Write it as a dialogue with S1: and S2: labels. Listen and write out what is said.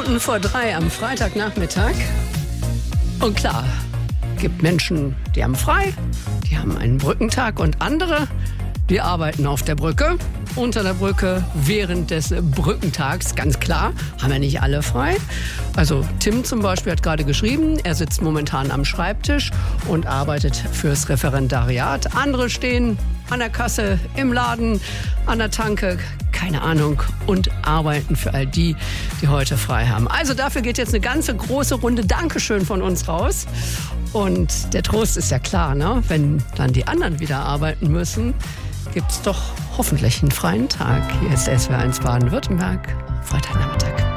S1: Minuten vor 3 am Freitagnachmittag. Und klar, gibt Menschen, die haben frei, die haben einen Brückentag und andere, die arbeiten auf der Brücke, unter der Brücke, während des Brückentags, ganz klar, haben ja nicht alle frei. Also Tim zum Beispiel hat gerade geschrieben, er sitzt momentan am Schreibtisch und arbeitet fürs Referendariat. Andere stehen an der Kasse, im Laden, an der Tanke, keine Ahnung, und arbeiten für all die, die heute frei haben. Also dafür geht jetzt eine ganze große Runde Dankeschön von uns raus. Und der Trost ist ja klar, ne? Wenn dann die anderen wieder arbeiten müssen, gibt's doch hoffentlich einen freien Tag. Hier ist SWR1 Baden-Württemberg, Freitagnachmittag.